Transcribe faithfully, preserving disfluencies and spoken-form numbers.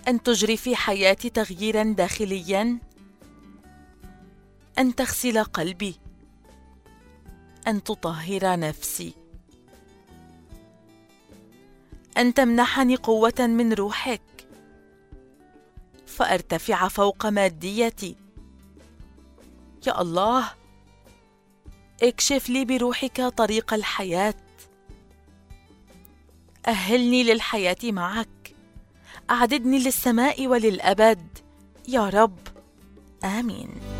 أن تجري في حياتي تغييرا داخليا، أن تغسل قلبي، أن تطهر نفسي، أن تمنحني قوة من روحك فأرتفع فوق ماديتي. يا الله، اكشف لي بروحك طريق الحياة، أهلني للحياة معك، أعددني للسماء وللأبد يا رب، آمين.